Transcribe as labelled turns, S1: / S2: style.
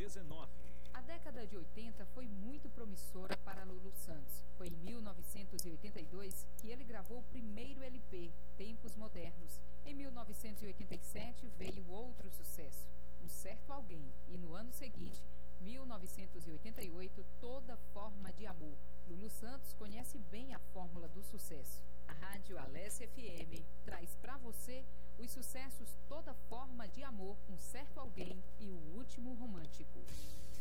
S1: 19.
S2: A década de 80 foi muito promissora para Lulu Santos. Foi em 1982 que ele gravou o primeiro LP, Tempos Modernos. Em 1987 veio outro sucesso, Um Certo Alguém. E no ano seguinte, 1988, Toda Forma de Amor. Lulu Santos conhece bem a fórmula do sucesso. A Rádio Alessia FM traz para você os sucessos Toda Forma de Amor, Um Certo Alguém e O Último Romântico.